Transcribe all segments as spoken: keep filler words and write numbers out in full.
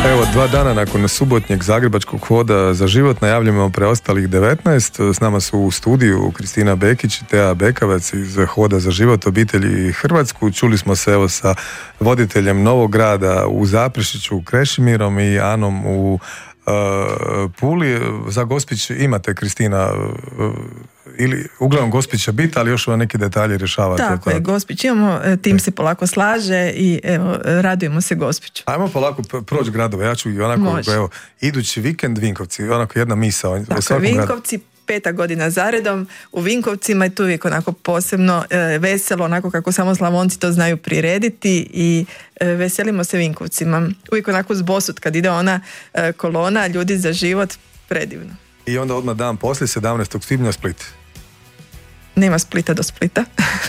Evo, dva dana nakon subotnjeg zagrebačkog hoda za život najavljujemo preostalih devetnaest. S nama su u studiju Kristina Bekić i Teja Bekavac iz Hoda za život obitelji Hrvatsku. Čuli smo se evo sa voditeljem Novog grada u Zaprešiću, Krešimirom, i Anom u uh, Puli. Za Gospić imate, Kristina, uh, ili uglavnom Gospić će biti, ali još vam neki detalji rješavate. Tako je, Gospić imamo, tim se polako slaže i evo, radujemo se Gospiću. Ajmo polako proći gradove, ja ću i onako, evo, idući vikend Vinkovci, onako jedna misao. Tako, Vinkovci, gradu. Peta godina zaredom u Vinkovcima je tu uvijek onako posebno e, veselo, onako kako samo Slavonci to znaju prirediti i e, veselimo se Vinkovcima. Uvijek onako zbosut kad ide ona e, kolona Ljudi za život, predivno. I onda odmah dan poslije, sedamnaestog svibnja, Split. Nema Splita do Splita.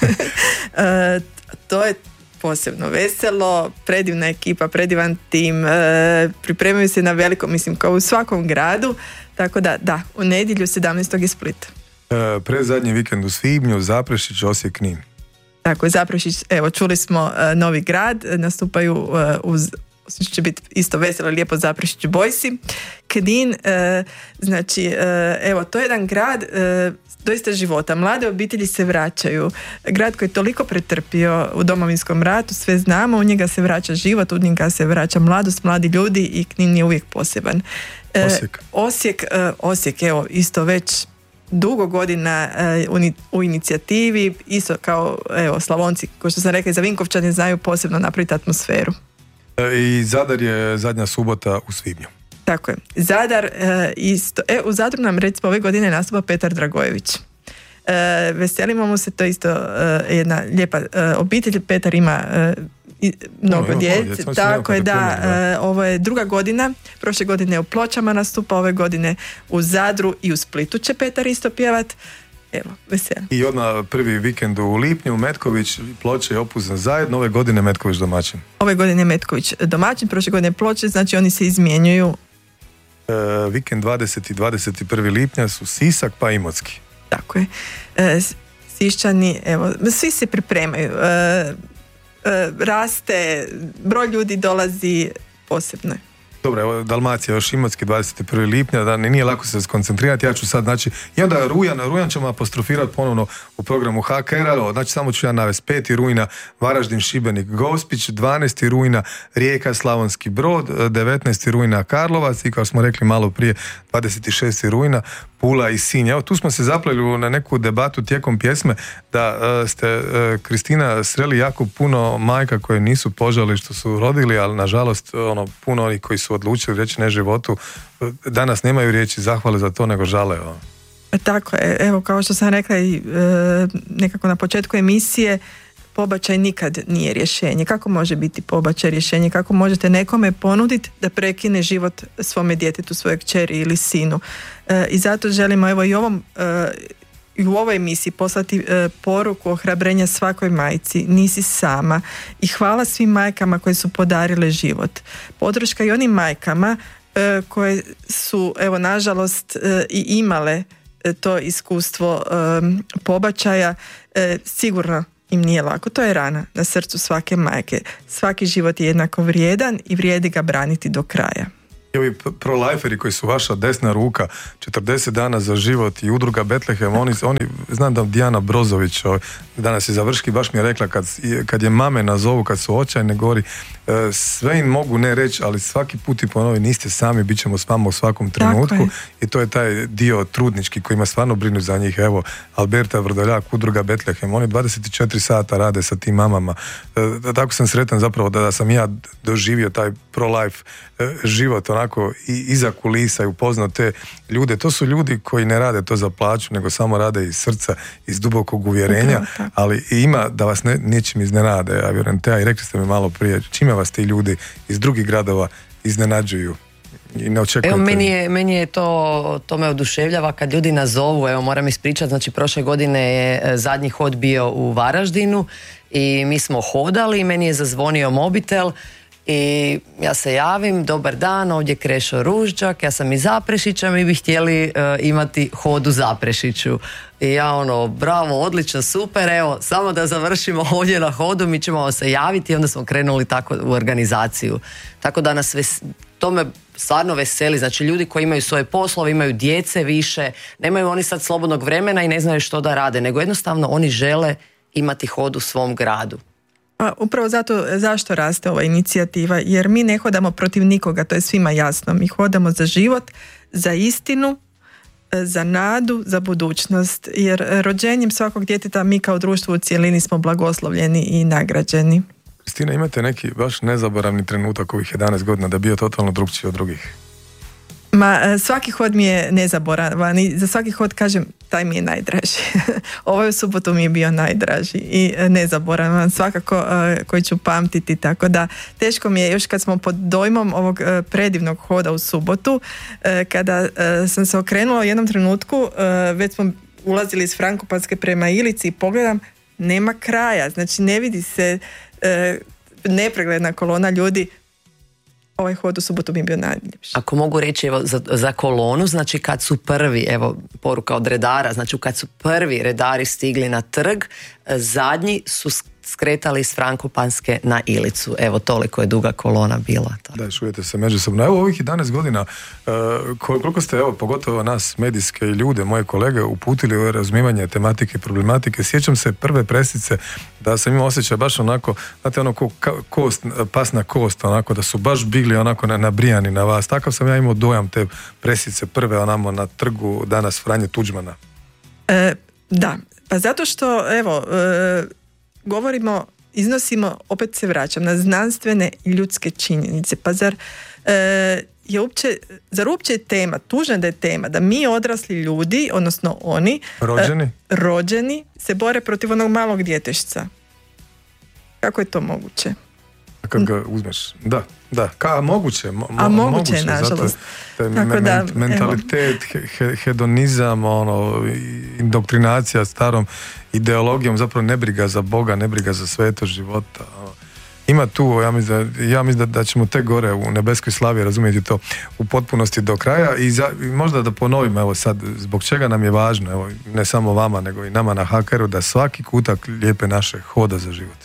e, to je posebno veselo, predivna ekipa, predivan tim, e, pripremaju se na veliko, mislim, kao u svakom gradu, tako da, da, u nedjelju sedamnaestog je Split. E, predzadnji vikend u svibnju, Zaprešić, Osijek, Knin. Tako je, Zaprešić, evo, čuli smo e, Novi grad, nastupaju e, uz će biti isto veselo, lijepo, Zaprešić Bojsi. Knin, e, znači, e, evo, to je jedan grad e, doista života. Mlade obitelji se vraćaju. Grad koji je toliko pretrpio u Domovinskom ratu, sve znamo, u njega se vraća život, u njega se vraća mladost, mladi ljudi i Knin je uvijek poseban. E, Osijek. Osijek, e, Osijek, evo, isto već dugo godina uh, u inicijativi, isto kao, evo, Slavonci, kao što sam rekla, za Vinkovčane znaju posebno napraviti atmosferu. I Zadar je zadnja subota u svibnju. Tako je. Zadar e, isto. E, u Zadru nam recimo ove godine nastupa Petar Dragojević. E, veselimo mu se, to isto e, jedna lijepa e, obitelj. Petar ima e, i, mnogo no, djece. No, tako je, da, e, ovo je druga godina. Prošle godine u Pločama nastupa, ove godine u Zadru i u Splitu će Petar isto pjevat. Evo, vesel. I odmah prvi vikend u lipnju, Metković, Ploče i Opuzna zajedno, ove godine Metković domaćin. Ove godine Metković domaćin, prošle godine Ploče, znači oni se izmjenjuju. E, vikend dvadeseti i dvadeset prvi lipnja su Sisak pa Imotski. Tako je. E, Siščani, evo, svi se pripremaju. E, e, raste, broj ljudi dolazi, posebno je. Dobro, evo Dalmacija, još Imotski, dvadeset prvi lipnja, da nije lako se skoncentrirati, ja ću sad, znači, i onda Rujan, Rujan ćemo apostrofirati ponovno u programu H K R, znači samo ću ja navesti, peti rujna Varaždin, Šibenik, Gospić, dvanaesti rujna Rijeka, Slavonski Brod, devetnaesti rujna Karlovac i kao smo rekli malo prije, dvadeset šesti rujna Pula i Sinj. Evo, tu smo se zapleli na neku debatu tijekom pjesme da uh, ste, uh, Kristina, sreli jako puno majka koje nisu požali što su rodili, ali nažalost ono, puno onih koji su odlučili reći ne životu, danas nemaju riječi zahvale za to, nego žale. Ono. Tako je, evo, kao što sam rekla i e, nekako na početku emisije, pobačaj nikad nije rješenje. Kako može biti pobačaj rješenje? Kako možete nekome ponuditi da prekine život svome djetetu, svojoj kćeri ili sinu? E, I zato želimo evo i ovom e, i u ovoj emisiji poslati e, poruku ohrabrenja svakoj majci. Nisi sama. I hvala svim majkama koje su podarile život. Podrška i onim majkama e, koje su, evo, nažalost e, i imale e, to iskustvo e, pobačaja. E, sigurno im nije lako. To je rana na srcu svake majke. Svaki život je jednako vrijedan i vrijedi ga braniti do kraja. I ovi pro-liferi koji su vaša desna ruka, četrdeset dana za život i udruga Betlehem, oni, oni znam da Dijana Brozović danas je završki, baš mi je rekla kad, kad je mame nazovu, kad su očajne, govori, sve im mogu ne reći, ali svaki put i ponovi, niste sami, bit ćemo s vama u svakom trenutku i to je taj dio trudnički koji ima stvarno brinu za njih. Evo, Alberta Vrdoljak, udruga Betlehem, oni dvadeset četiri sata rade sa tim mamama. E, tako sam sretan zapravo da, da sam ja doživio taj pro-life e, život onako i iza kulisa i upoznao te ljude. To su ljudi koji ne rade to za plaću, nego samo rade iz srca, iz dubokog uvjerenja, okay, ali ima da vas ne, ničim iznenade. Ja vjerujem te, a i rekli ste mi malo prije, čime vas ti ljudi iz drugih gradova iznenađuju i ne očekujete? Evo, meni je, meni je to, to me oduševljava kad ljudi nazovu, evo moram ispričati, znači prošle godine je zadnji hod bio u Varaždinu i mi smo hodali, meni je zazvonio mobitel i ja se javim, dobar dan, ovdje Krešo Ružđak, ja sam iz Zaprešića, mi bi htjeli uh, imati hod u Zaprešiću. I ja ono, bravo, odlično, super, evo, samo da završimo ovdje na hodu, mi ćemo se javiti i onda smo krenuli tako u organizaciju. Tako da nas ves, to me stvarno veseli. Znači ljudi koji imaju svoje poslove, imaju djece više, nemaju oni sad slobodnog vremena i ne znaju što da rade, nego jednostavno oni žele imati hod u svom gradu. Pa upravo zato zašto raste ova inicijativa, jer mi ne hodamo protiv nikoga, to je svima jasno. Mi hodamo za život, za istinu, za nadu, za budućnost, jer rođenjem svakog djeteta mi kao društvo u cjelini smo blagoslovljeni i nagrađeni. Kristina, imate neki baš nezaboravni trenutak ovih jedanaest godina da je bio totalno drugčiji od drugih? Ma, svaki hod mi je nezaboravan i za svaki hod kažem taj mi je najdraži. Ovaj u subotu mi je bio najdraži i nezaboravan, svakako koji ću pamtiti, tako da teško mi je još kad smo pod dojmom ovog predivnog hoda u subotu, kada sam se okrenula u jednom trenutku, već smo ulazili iz Frankopanske prema Ilici i pogledam, nema kraja, znači ne vidi se nepregledna kolona ljudi. Ovaj hod u subotu mi je bio najljepši. Ako mogu reći evo, za, za kolonu, znači kad su prvi, evo poruka od redara, znači kad su prvi redari stigli na trg, zadnji su skretali iz Frankopanske na Ilicu. Evo toliko je duga kolona bila. Da, čujete se međusobno. Evo ovih jedanaest godina, uh, koliko ste, evo, pogotovo nas medijske ljude, moje kolege, uputili u razumijevanje tematike i problematike. Sjećam se prve presice da sam imao osjećaj baš onako, znate ono ko, kost, pasna kost, onako da su baš bili onako nabrijani na vas. Takav sam ja imao dojam te presice prve onamo na trgu danas Franje Tuđmana. E, da, pa zato što evo e, govorimo, iznosimo, opet se vraćam na znanstvene i ljudske činjenice. Pa zar e, je uopće, zar uopće je tema, tužna da je tema, da mi odrasli ljudi, odnosno oni rođeni, e, rođeni se bore protiv onog malog djetešca. Kako je to moguće? Kad ga uzmeš, da, da, ka, moguće, mo, a moguće, moguće je, nažalost. Taj me, da, mentalitet, he, hedonizam, ono, indoktrinacija starom ideologijom, zapravo nebriga za Boga, nebriga za sveto života. Ima tu, ja mislim da, ja mislim da, da ćemo te gore u nebeskoj slavi razumjeti to u potpunosti do kraja i, za, i možda da ponovim, evo sad, zbog čega nam je važno, evo, ne samo vama, nego i nama na H K R-u, da svaki kutak lijepe naše hoda za život.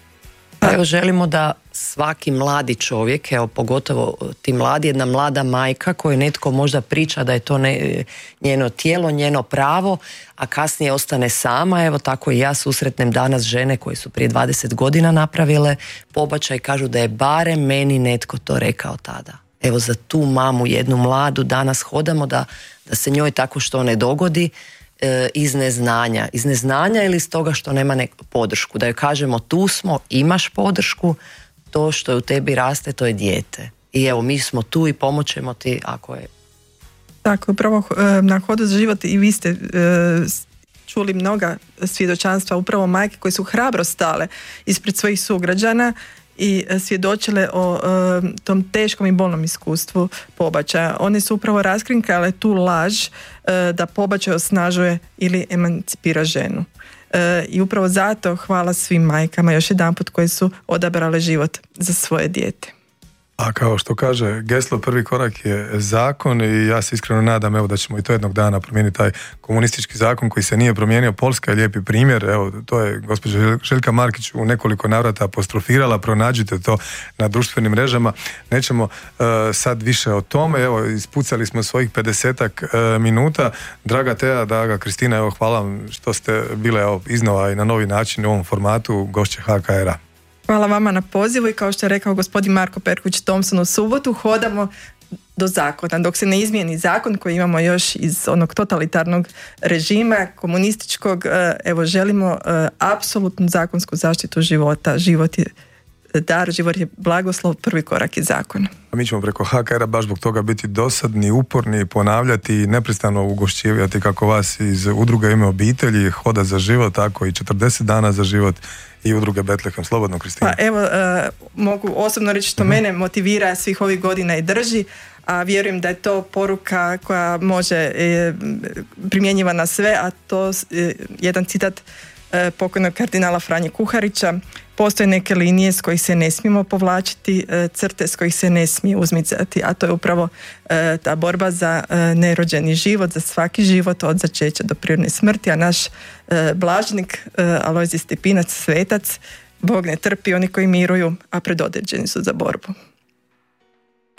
Evo želimo da svaki mladi čovjek, evo pogotovo ti mladi, jedna mlada majka koju netko možda priča da je to ne, njeno tijelo, njeno pravo, a kasnije ostane sama, evo tako i ja susretnem danas žene koje su prije dvadeset godina napravile pobačaj i kažu da je barem meni netko to rekao tada. Evo za tu mamu, jednu mladu, danas hodamo da, da se njoj tako što ne dogodi, iz neznanja, iz neznanja ili iz toga što nema neku podršku, da joj kažemo tu smo, imaš podršku, to što je u tebi raste, to je dijete i evo mi smo tu i pomoćemo ti ako je. Tako, upravo na hodu za život i vi ste čuli mnoga svjedočanstva upravo majke koje su hrabro stale ispred svojih sugrađana i svjedočile o e, tom teškom i bolnom iskustvu pobačaja. One su upravo raskrinkale tu laž e, da pobačaj osnažuje ili emancipira ženu. E, I upravo zato hvala svim majkama još jedanput koje su odabrale život za svoje dijete. A kao što kaže geslo, prvi korak je zakon i ja se iskreno nadam evo da ćemo i to jednog dana promijeniti taj komunistički zakon koji se nije promijenio. Poljska je lijepi primjer, evo to je gospođa Željka Markić u nekoliko navrata apostrofirala, pronađite to na društvenim mrežama. Nećemo uh, sad više o tome, evo ispucali smo svojih pedesetak uh, minuta. Draga Teja, draga Kristina, evo hvala vam što ste bile evo, iznova i na novi način u ovom formatu gošće H K R-a. Hvala vama na pozivu i kao što je rekao gospodin Marko Perković Thompson u subotu, hodamo do zakona. Dok se ne izmijeni zakon koji imamo još iz onog totalitarnog režima, komunističkog, evo želimo apsolutnu zakonsku zaštitu života. Život je dar, život je blagoslov, prvi korak je zakon. A mi ćemo preko H K R-a baš zbog toga biti dosadni, uporni, ponavljati i neprestano ugošćivati kako vas iz udruga Ime obitelji, Hoda za život, tako i četrdeset dana za život i udruge Betlehem. Slobodno, Kristina. Pa evo, uh, mogu osobno reći što uh-huh. mene motivira svih ovih godina i drži, a vjerujem da je to poruka koja može e, primjenjiva na sve, a to e, jedan citat e, pokojnog kardinala Franje Kuharića: postoje neke linije s kojih se ne smijemo povlačiti, e, crte s kojih se ne smije uzmicati, a to je upravo e, ta borba za e, nerođeni život, za svaki život od začeća do prirodne smrti, a naš e, blaženik e, Alojzije Stepinac, svetac: Bog ne trpi oni koji miruju, a predodređeni su za borbu.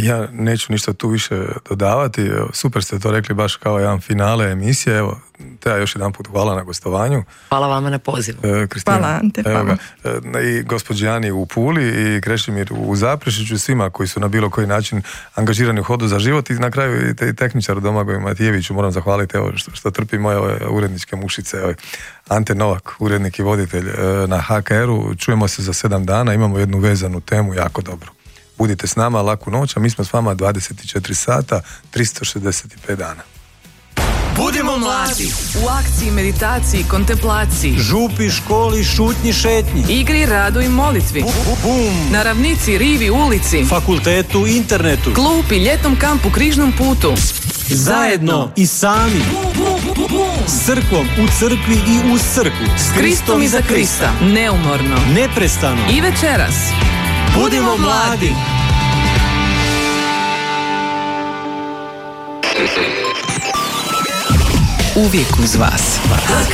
Ja neću ništa tu više dodavati, super ste to rekli baš kao jedan finale emisije, evo, te ja još jedan put hvala na gostovanju. Hvala vama na pozivu. E, Kristina, hvala Ante, evo hvala. Ga, i gospođi Ani u Puli i Krešimir u Zaprešiću, svima koji su na bilo koji način angažirani u Hodu za život i na kraju i, te, i tehničaru Domagoju Matijeviću moram zahvaliti evo, što, što trpi moje ove uredničke mušice. Evo. Ante Novak, urednik i voditelj e, na H K R-u, čujemo se za sedam dana, imamo jednu vezanu temu, jako dobro. Budite s nama, laku noć, a mi smo s vama dvadeset četiri sata, tristo šezdeset pet dana. Budimo mladi! U akciji, meditaciji, kontemplaciji, župi, školi, šutnji, šetnji, igri, radu i molitvi, bum, na ravnici, rivi, ulici, fakultetu, internetu, klupi, ljetnom kampu, križnom putu. Zajedno i sami, s crkvom, u crkvi i uz crkvu, s Kristom i za Krista, neumorno, neprestano i večeras. Budimo mladi! Uvijek uz vas.